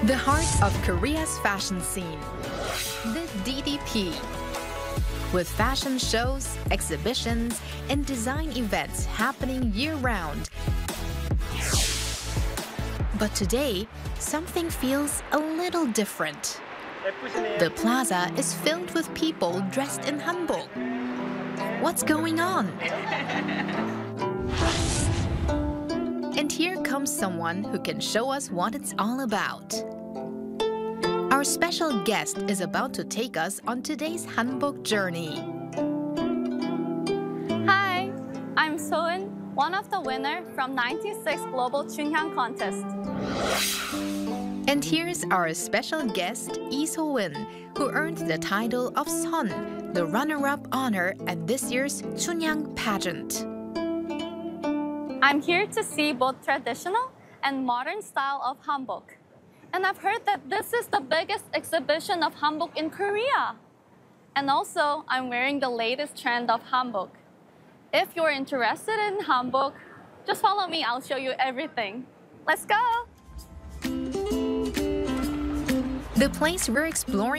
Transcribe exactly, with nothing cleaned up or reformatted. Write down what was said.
The heart of Korea's fashion scene, the D D P. With fashion shows, exhibitions, and design events happening year-round. But today, something feels a little different. The plaza is filled with people dressed in hanbok. What's going on? And here comes someone who can show us what it's all about. Our special guest is about to take us on today's hanbok journey. Hi, I'm Soeun, one of the winners from ninety-six Global Chunhyang Contest. And here's our special guest, Lee So-eun, who earned the title of Son, the runner-up honor at this year's Chunhyang pageant. I'm here to see both traditional and modern style of hanbok. And I've heard that this is the biggest exhibition of hanbok in Korea. And also, I'm wearing the latest trend of hanbok. If you're interested in hanbok, just follow me, I'll show you everything. Let's go! The place we're exploring